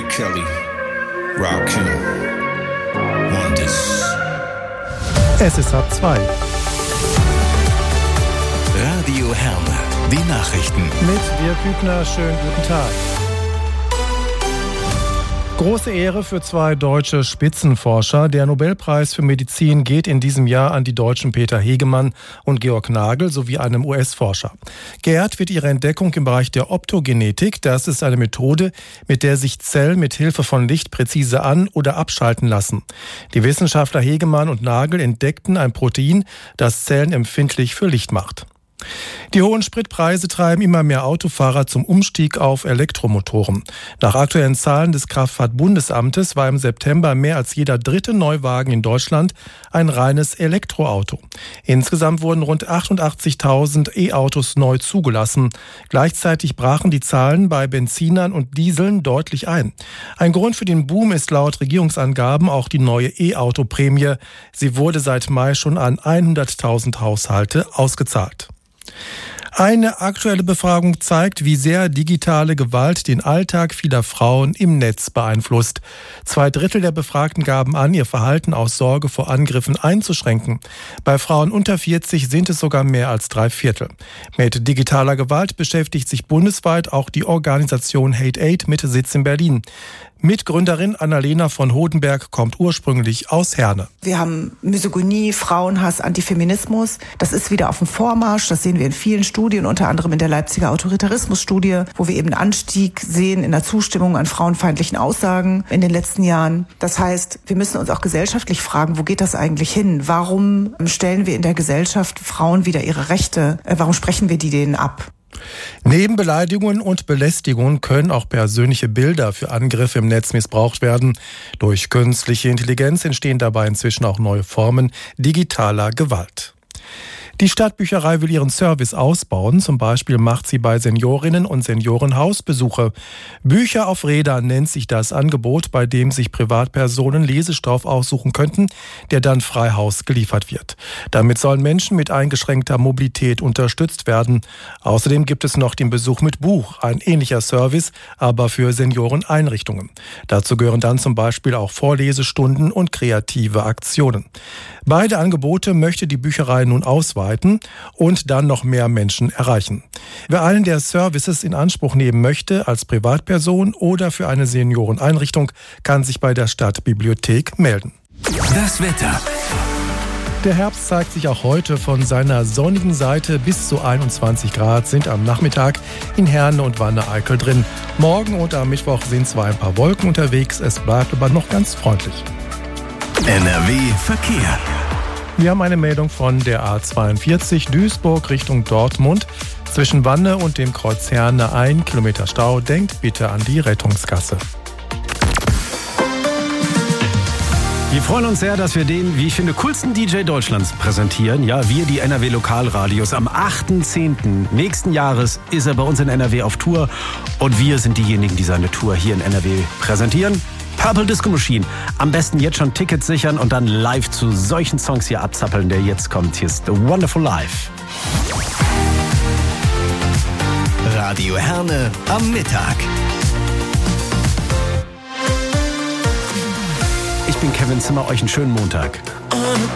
R. Kelly, Rakim, Wonders. Es ist 1:30. Radio Herne, die Nachrichten. Mit Dirk Hübner, schönen guten Tag. Große Ehre für 2 deutsche Spitzenforscher. Der Nobelpreis für Medizin geht in diesem Jahr an die Deutschen Peter Hegemann und Georg Nagel sowie einem US-Forscher. Geehrt wird ihre Entdeckung im Bereich der Optogenetik. Das ist eine Methode, mit der sich Zellen mit Hilfe von Licht präzise an- oder abschalten lassen. Die Wissenschaftler Hegemann und Nagel entdeckten ein Protein, das Zellen empfindlich für Licht macht. Die hohen Spritpreise treiben immer mehr Autofahrer zum Umstieg auf Elektromotoren. Nach aktuellen Zahlen des Kraftfahrtbundesamtes war im September mehr als jeder 3. Neuwagen in Deutschland ein reines Elektroauto. Insgesamt wurden rund 88.000 E-Autos neu zugelassen. Gleichzeitig brachen die Zahlen bei Benzinern und Dieseln deutlich ein. Ein Grund für den Boom ist laut Regierungsangaben auch die neue E-Auto-Prämie. Sie wurde seit Mai schon an 100.000 Haushalte ausgezahlt. Eine aktuelle Befragung zeigt, wie sehr digitale Gewalt den Alltag vieler Frauen im Netz beeinflusst. 2/3 der Befragten gaben an, ihr Verhalten aus Sorge vor Angriffen einzuschränken. Bei Frauen unter 40 sind es sogar mehr als 3/4. Mit digitaler Gewalt beschäftigt sich bundesweit auch die Organisation Hate Aid mit Sitz in Berlin. Mitgründerin Annalena von Hodenberg kommt ursprünglich aus Herne. Wir haben Misogynie, Frauenhass, Antifeminismus. Das ist wieder auf dem Vormarsch. Das sehen wir in vielen Studien, unter anderem in der Leipziger Autoritarismus-Studie, wo wir eben einen Anstieg sehen in der Zustimmung an frauenfeindlichen Aussagen in den letzten Jahren. Das heißt, wir müssen uns auch gesellschaftlich fragen, wo geht das eigentlich hin? Warum stellen wir in der Gesellschaft Frauen wieder ihre Rechte? Warum sprechen wir die denen ab? Neben Beleidigungen und Belästigungen können auch persönliche Bilder für Angriffe im Netz missbraucht werden. Durch künstliche Intelligenz entstehen dabei inzwischen auch neue Formen digitaler Gewalt. Die Stadtbücherei will ihren Service ausbauen. Zum Beispiel macht sie bei Seniorinnen und Senioren Hausbesuche. Bücher auf Rädern nennt sich das Angebot, bei dem sich Privatpersonen Lesestoff aussuchen könnten, der dann frei Haus geliefert wird. Damit sollen Menschen mit eingeschränkter Mobilität unterstützt werden. Außerdem gibt es noch den Besuch mit Buch, ein ähnlicher Service, aber für Senioreneinrichtungen. Dazu gehören dann zum Beispiel auch Vorlesestunden und kreative Aktionen. Beide Angebote möchte die Bücherei nun ausweiten und dann noch mehr Menschen erreichen. Wer einen der Services in Anspruch nehmen möchte, als Privatperson oder für eine Senioreneinrichtung, kann sich bei der Stadtbibliothek melden. Das Wetter. Der Herbst zeigt sich auch heute von seiner sonnigen Seite. Bis zu 21 Grad sind am Nachmittag in Herne und Wanne-Eickel drin. Morgen und am Mittwoch sind zwar ein paar Wolken unterwegs, es bleibt aber noch ganz freundlich. NRW Verkehr. Wir haben eine Meldung von der A42 Duisburg Richtung Dortmund. Zwischen Wanne und dem Kreuz Herne 1 Kilometer Stau. Denkt bitte an die Rettungskasse. Wir freuen uns sehr, dass wir den, wie ich finde, coolsten DJ Deutschlands präsentieren. Ja, wir, die NRW Lokalradios. Am 8.10. nächsten Jahres ist er bei uns in NRW auf Tour. Und wir sind diejenigen, die seine Tour hier in NRW präsentieren. Purple Disco Machine. Am besten jetzt schon Tickets sichern und dann live zu solchen Songs hier abzappeln, der jetzt kommt. Hier ist The Wonderful Life. Radio Herne am Mittag. Ich bin Kevin Zimmer, euch einen schönen Montag.